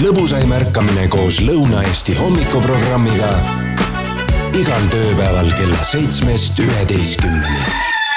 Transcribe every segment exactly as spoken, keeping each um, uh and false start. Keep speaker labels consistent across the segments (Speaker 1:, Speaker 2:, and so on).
Speaker 1: lõbusaim ärkamine koos Lõuna-Eesti hommikuprogrammiga igal tööpäeval kella seitsmest üheteistkümneni.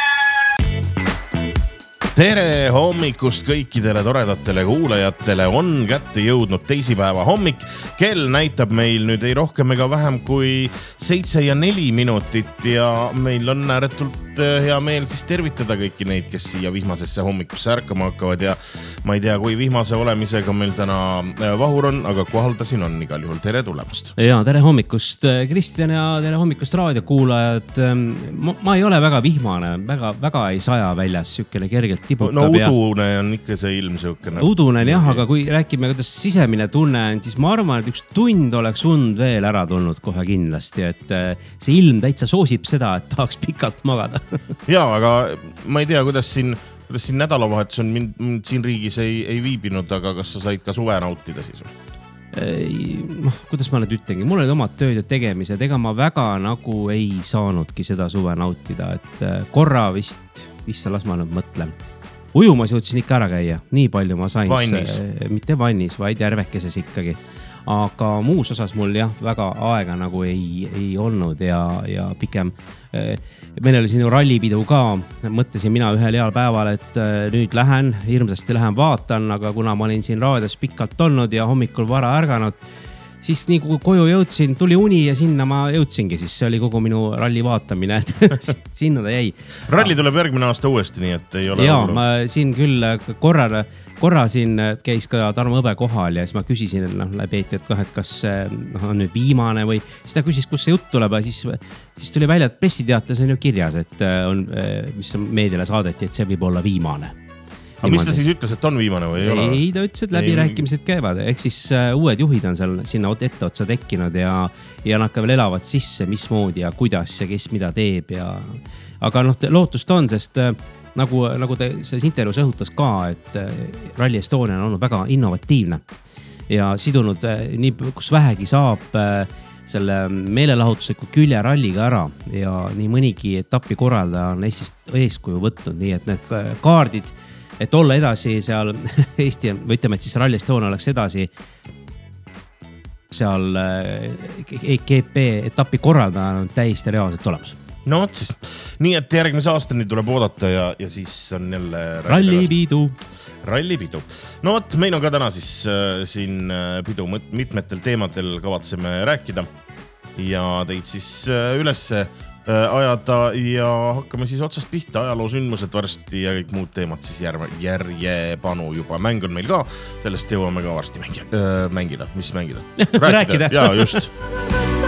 Speaker 2: Tere hommikust kõikidele toredatele kuulajatele, on kätte jõudnud teisipäeva hommik. Kell näitab meil nüüd ei rohkem ega vähem kui seitse ja neli minutit ja meil on ääretult hea meel siis tervitada kõiki neid, kes siia vihmasesse hommikusse ärkama hakkavad ja ma ei tea, kui vihmase olemisega meil täna vahur on, aga kohaldasin on igal juhul tere tulemast.
Speaker 3: Ja tere hommikust Kristjan ja tere hommikust raadiokuulajad. Ma, ma ei ole väga vihmane, väga, väga ei saja väljas, sükene kergelt tiputab.
Speaker 2: No udune ja... on ikka see ilm sükene.
Speaker 3: Udune on jah, aga kui räägime, kuidas sisemine tunne on, siis ma arvan, et üks tund oleks und veel ära tulnud kohe kindlasti, et see ilm täitsa soosib seda, et tahaks pikalt magada.
Speaker 2: Jaa, aga ma ei tea, kuidas siin, kuidas siin nädalavahetus on mind, mind siin riigis ei, ei viibinud, aga kas sa said ka suve nautida siis?
Speaker 3: Noh, kuidas ma nüüd ütlengi, mul olid omad tööd ja tegemised, ega ma väga nagu ei saanudki seda suve nautida, et korra vist, vist las ma nüüd mõtlen. Ujumas jõudsin ikka ära käia, nii palju ma sain.
Speaker 2: Vannis.
Speaker 3: Mitte vannis, vaid järvekeses ikkagi. Aga muus osas mul jah, väga aega nagu ei, ei olnud ja, ja pikem. Meil oli siin ju rallipidu ka, mõtlesin mina ühel heal päeval, et nüüd lähen, hirmsasti lähen vaatan, aga kuna ma olin siin raadios pikalt olnud ja hommikul vara ärganud, siis nii kui koju jõudsin, tuli uni ja sinna ma jõudsingi, siis see oli kogu minu ralli vaatamine, et sinna ta jäi.
Speaker 2: Ralli tuleb järgmine aasta uuesti, nii et ei ole...
Speaker 3: Jaa, ma siin küll korra, korra siin käis ka Tarmo Õbe kohal ja siis ma küsisin no, läbi, et, et kas no, on nüüd viimane või siis ta küsis, kus see jutt tuleb ja siis, siis tuli välja, et pressiteates on ju kirjas, et on, mis meediale saadeti, et see võib olla viimane.
Speaker 2: Aga mis ta siis ütles, et on viimane või ei ole?
Speaker 3: Ei, ta ütles, et läbirääkimised käivad. Ehk siis uh, uued juhid on seal sinna ette otsa tekkinud ja, ja nad ka veel elavad sisse, mismoodi ja kuidas ja kes mida teeb. Ja... Aga noh, lootust on, sest uh, nagu, nagu ta selles intervjuus õhutas ka, et uh, Rally Estonia on olnud väga innovatiivne ja sidunud uh, nii, kus vähegi saab uh, selle meelelahutusliku külje ralliga ära ja nii mõnigi etapi korraldaja on Eestist eeskuju võtnud, nii et need kaardid et olla edasi seal Eesti, või ütleme, et siis Rally Estonia oleks edasi seal E G P etapi korraldaja on täiesti reaalselt olemas.
Speaker 2: No oot siis. Nii, et järgmise aastani tuleb oodata ja, ja siis on jälle...
Speaker 3: Rallipidu.
Speaker 2: Rallipidu. No oot, meil on ka täna siis äh, siin pidu mitmetel teemadel kavatseme rääkida ja teid siis äh, ülesse ajada ja hakkame siis otsast pihta ajaloo sündmused varsti ja kõik muud teemad siis järve, järjepanu juba. Mäng on meil ka, sellest jõuame ka varsti mängida. Äh, mängida, mis mängida?
Speaker 3: Rääkida.
Speaker 2: Jaa, just.